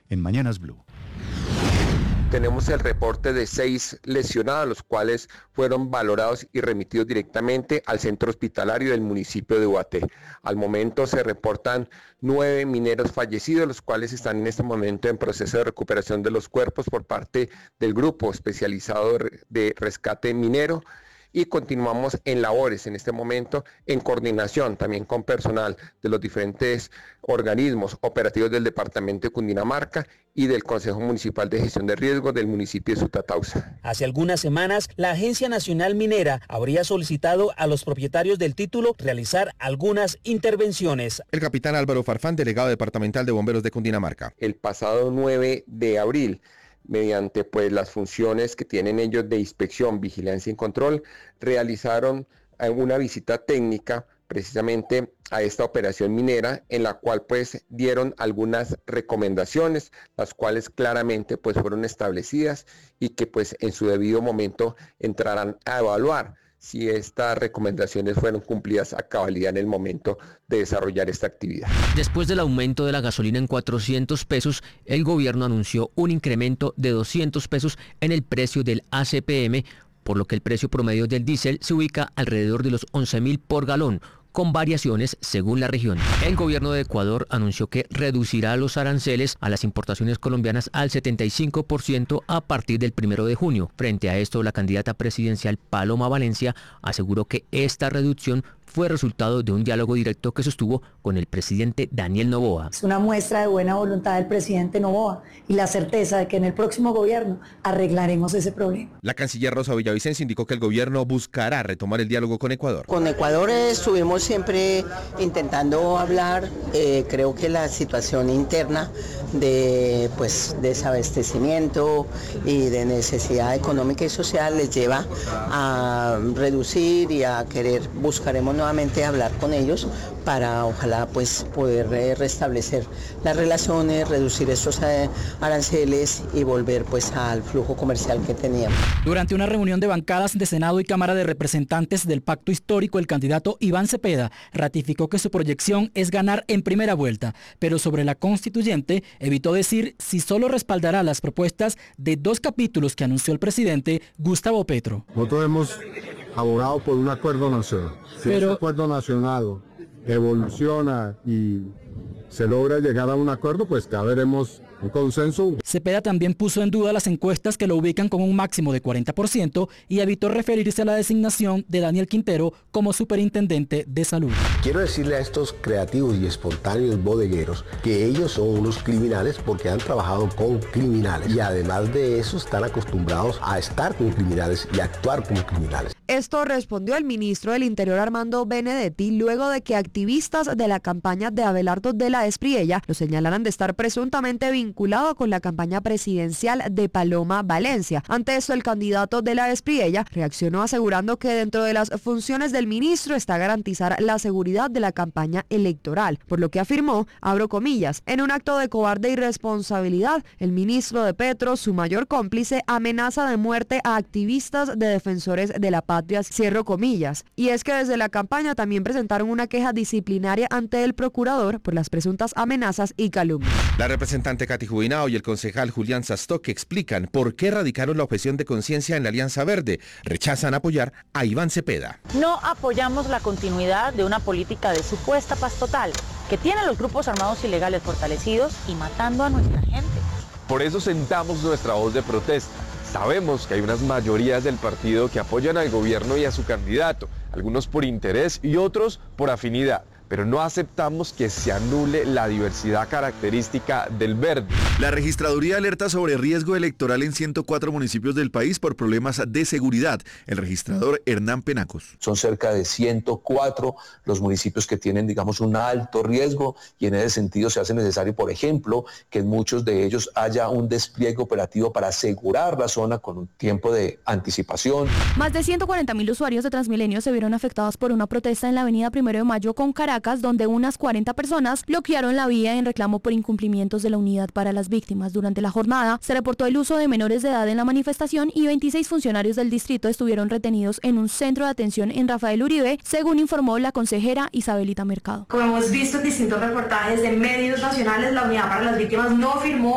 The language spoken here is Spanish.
en Mañanas Blue. Tenemos el reporte de 6 lesionados, los cuales fueron valorados y remitidos directamente al centro hospitalario del municipio de Ubaté. Al momento se reportan 9 mineros fallecidos, los cuales están en este momento en proceso de recuperación de los cuerpos por parte del grupo especializado de rescate minero. Y continuamos en labores en este momento en coordinación también con personal de los diferentes organismos operativos del departamento de Cundinamarca y del Consejo Municipal de Gestión de Riesgos del municipio de Sutatausa. Hace algunas semanas, la Agencia Nacional Minera habría solicitado a los propietarios del título realizar algunas intervenciones. El capitán Álvaro Farfán, delegado departamental de Bomberos de Cundinamarca. El pasado 9 de abril, mediante las funciones que tienen ellos de inspección, vigilancia y control, realizaron una visita técnica precisamente a esta operación minera, en la cual dieron algunas recomendaciones, las cuales claramente fueron establecidas y que en su debido momento entrarán a evaluar si estas recomendaciones fueron cumplidas a cabalidad en el momento de desarrollar esta actividad. Después del aumento de la gasolina en 400 pesos, el gobierno anunció un incremento de 200 pesos en el precio del ACPM, por lo que el precio promedio del diésel se ubica alrededor de los 11.000 por galón, con variaciones según la región. El gobierno de Ecuador anunció que reducirá los aranceles a las importaciones colombianas al 75% a partir del 1 de junio. Frente a esto, la candidata presidencial Paloma Valencia aseguró que esta reducción fue resultado de un diálogo directo que sostuvo con el presidente Daniel Noboa. Es una muestra de buena voluntad del presidente Noboa y la certeza de que en el próximo gobierno arreglaremos ese problema. La canciller Rosa Villavicencio indicó que el gobierno buscará retomar el diálogo con Ecuador. Con Ecuador estuvimos siempre intentando hablar. Creo que la situación interna de desabastecimiento y de necesidad económica y social les lleva a reducir y a buscaremos nuevamente hablar con ellos para ojalá poder restablecer las relaciones, reducir estos aranceles y volver al flujo comercial que teníamos. Durante una reunión de bancadas de Senado y Cámara de Representantes del Pacto Histórico, el candidato Iván Cepeda ratificó que su proyección es ganar en primera vuelta, pero sobre la constituyente evitó decir si solo respaldará las propuestas de 2 capítulos que anunció el presidente Gustavo Petro. Nosotros hemos abogado por un acuerdo nacional. Si ese acuerdo nacional evoluciona y se logra llegar a un acuerdo, ya veremos un consenso. Cepeda también puso en duda las encuestas que lo ubican con un máximo de 40% y evitó referirse a la designación de Daniel Quintero como superintendente de salud. Quiero decirle a estos creativos y espontáneos bodegueros que ellos son unos criminales porque han trabajado con criminales y además de eso están acostumbrados a estar con criminales y a actuar como criminales. Esto respondió el ministro del Interior Armando Benedetti luego de que activistas de la campaña de Abelardo de la Espriella lo señalaran de estar presuntamente vinculado con la campaña presidencial de Paloma Valencia. Ante esto, el candidato de la Espriella reaccionó asegurando que dentro de las funciones del ministro está garantizar la seguridad de la campaña electoral, por lo que afirmó, abro comillas, en un acto de cobarde irresponsabilidad, el ministro de Petro, su mayor cómplice, amenaza de muerte a activistas de defensores de la patria, cierro comillas. Y es que desde la campaña también presentaron una queja disciplinaria ante el procurador por las presuntas amenazas y calumnias. La representante Katy Jubinao y el concejal Julián Sastock explican por qué radicaron la objeción de conciencia en la Alianza Verde. Rechazan apoyar a Iván Cepeda. No apoyamos la continuidad de una política de supuesta paz total que tiene a los grupos armados ilegales fortalecidos y matando a nuestra gente. Por eso sentamos nuestra voz de protesta. Sabemos que hay unas mayorías del partido que apoyan al gobierno y a su candidato, algunos por interés y otros por afinidad. Pero no aceptamos que se anule la diversidad característica del verde. La registraduría alerta sobre riesgo electoral en 104 municipios del país por problemas de seguridad. El registrador Hernán Penacos. Son cerca de 104 los municipios que tienen, digamos, un alto riesgo y en ese sentido se hace necesario, por ejemplo, que en muchos de ellos haya un despliegue operativo para asegurar la zona con un tiempo de anticipación. Más de 140.000 usuarios de Transmilenio se vieron afectados por una protesta en la avenida 1 de Mayo con Caracas, donde unas 40 personas bloquearon la vía en reclamo por incumplimientos de la Unidad para las Víctimas. Durante la jornada se reportó el uso de menores de edad en la manifestación y 26 funcionarios del distrito estuvieron retenidos en un centro de atención en Rafael Uribe, según informó la consejera Isabelita Mercado. Como hemos visto en distintos reportajes de medios nacionales, la Unidad para las Víctimas no firmó